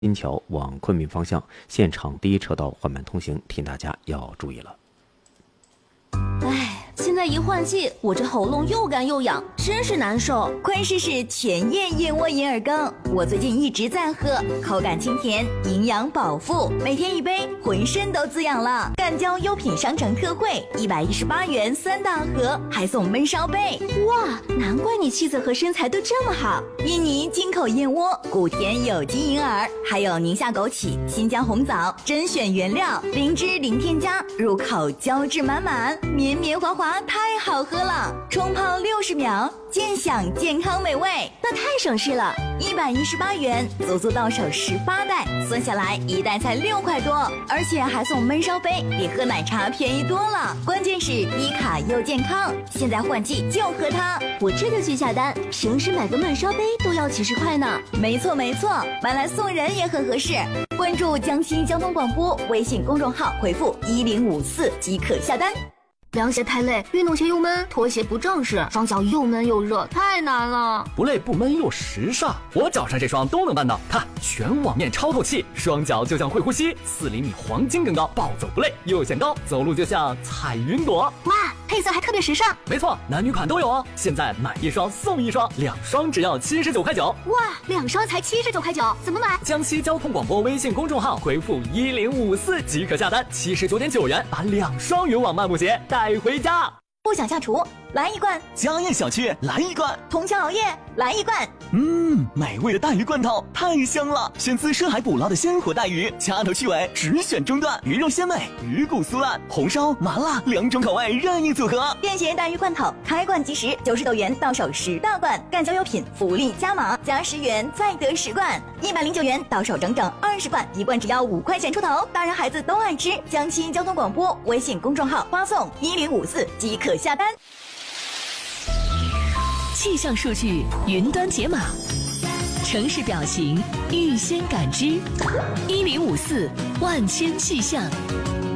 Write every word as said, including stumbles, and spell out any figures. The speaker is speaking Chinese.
金桥往昆明方向，现场第一车道缓慢通行，请大家要注意了。 哎，现在一换季，我这喉咙又干又痒，真是难受。 快试试全燕燕窝银耳羹，我最近一直在喝，口感清甜，营养饱腹，每天一杯，浑身都滋养了。赣胶优品商城特惠，一百一十八元三大盒，还送焖烧杯。 哇，难怪你气色和身材都这么好。 印尼进口燕窝，古田有机银耳，还有宁夏枸杞、新疆红枣，甄选原料，零脂零添加，入口胶质满满，绵绵滑滑，太好喝了。冲泡六十秒，尽享健康美味， 那太省事了。 一百一十八元，足足到手十八袋，算下来一袋才六块多，而且还送焖烧杯，比喝奶茶便宜多了。关键是低卡又健康，现在换季就喝它。 我这就去下单，平时买个焖烧杯都要几十块呢。 没错没错，买来送人也很合适。关注江西交通广播微信公众号，回复一零五四即可下单。 凉鞋太累，运动鞋又闷，拖鞋不正式，双脚又闷又热，太难了。 不累不闷又时尚，我脚上这双都能办到。看，全网面超透气，双脚就像会呼吸，四厘米黄金更高，暴走不累又显高，走路就像踩云朵。 哇，配色还特别时尚。 没错，男女款都有哦。现在买一双送一双，两双只要七十九块九。 哇，两双才七十九块九，怎么买？ 江西交通广播微信公众号回复一零五四即可下单，七十九点九元把两双云网漫步鞋带回家。 不想下厨，来一罐； 家宴小区，来一罐； 通宵熬夜，来一罐。 嗯，美味的带鱼罐头太香了，选自深海捕捞的鲜活带鱼，掐头去尾，只选中段，鱼肉鲜美，鱼骨酥烂，红烧麻辣两种口味任意组合。 便携带鱼罐头，开罐即食，九十九元到手十大罐。赣胶优品福利加码，加十元再得十罐，一百零九元到手整整二十罐，一罐只要五块钱出头，大人孩子都爱吃。江西交通广播微信公众号发送一零五四即可下单。 气象数据云端解码，城市表情预先感知，一零五四万千气象。